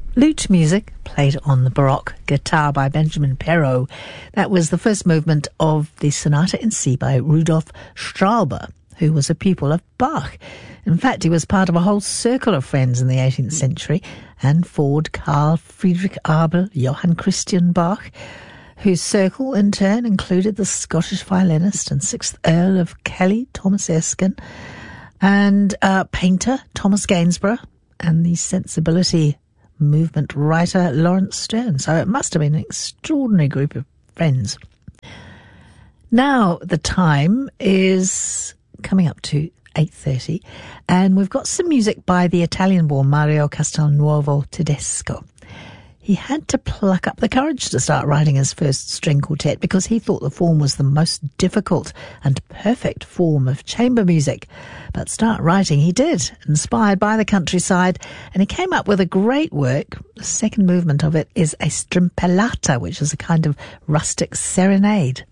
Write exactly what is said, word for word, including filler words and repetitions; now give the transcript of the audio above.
Lute music played on the Baroque guitar by Benjamin Perrault. That was the first movement of the Sonata in C by Rudolf Strauber, who was a pupil of Bach. In fact, he was part of a whole circle of friends in the eighteenth century, Anne Ford, Carl Friedrich Abel, Johann Christian Bach, whose circle in turn included the Scottish violinist and sixth Earl of Kelly, Thomas Erskine, and uh, painter Thomas Gainsborough, and the sensibility movement writer Lawrence Stern. So it must have been an extraordinary group of friends. Now the time is coming up to eight thirty, and we've got some music by the Italian-born Mario Castelnuovo Tedesco. He had to pluck up the courage to start writing his first string quartet because he thought the form was the most difficult and perfect form of chamber music. But start writing he did, inspired by the countryside, and he came up with a great work. The second movement of it is a strimpellata, which is a kind of rustic serenade.